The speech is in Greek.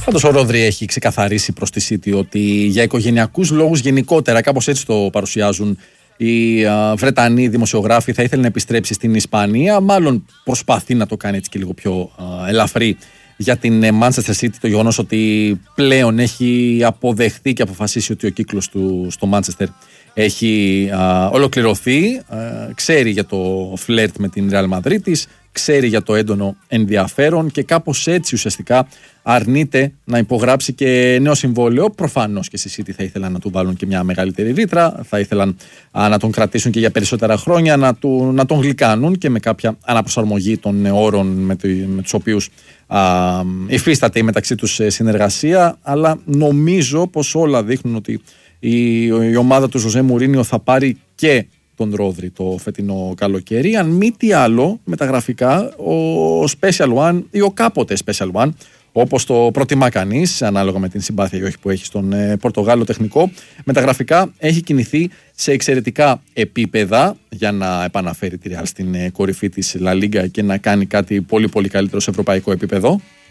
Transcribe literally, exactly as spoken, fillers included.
Πάντως ο Ρόδρυ έχει ξεκαθαρίσει προς τη City ότι για οικογενειακούς λόγους γενικότερα, κάπως έτσι το παρουσιάζουν οι α, Βρετανοί δημοσιογράφοι, θα ήθελε να επιστρέψει στην Ισπανία. Μάλλον προσπαθεί να το κάνει έτσι και λίγο πιο α, ελαφρύ για την Manchester City, το γεγονός ότι πλέον έχει αποδεχθεί και αποφασίσει ότι ο κύκλος του στο Manchester έχει α, ολοκληρωθεί. Α, ξέρει για το φλερτ με την Real Madrid της, ξέρει για το έντονο ενδιαφέρον και κάπως έτσι ουσιαστικά αρνείται να υπογράψει και νέο συμβόλαιο. Προφανώς και στη City θα ήθελαν να του βάλουν και μια μεγαλύτερη ρήτρα, θα ήθελαν α, να τον κρατήσουν και για περισσότερα χρόνια, να, του, να τον γλυκάνουν και με κάποια αναπροσαρμογή των όρων με, το, με τους οποίους α, υφίσταται η μεταξύ τους συνεργασία. Αλλά νομίζω πως όλα δείχνουν ότι η, η ομάδα του Ζωζέ Μουρίνιο θα πάρει και τον Ρόδρυ το φετινό καλοκαίρι. Αν μη τι άλλο, μεταγραφικά, ο Special One ή ο κάποτε Special One, όπως το προτιμά κανείς, ανάλογα με την συμπάθεια ή όχι που έχει στον ε, Πορτογάλο τεχνικό, μεταγραφικά έχει κινηθεί σε εξαιρετικά επίπεδα για να επαναφέρει τη Real στην ε, κορυφή της La Liga και να κάνει κάτι πολύ πολύ καλύτερο σε ευρωπαϊκό επίπεδο.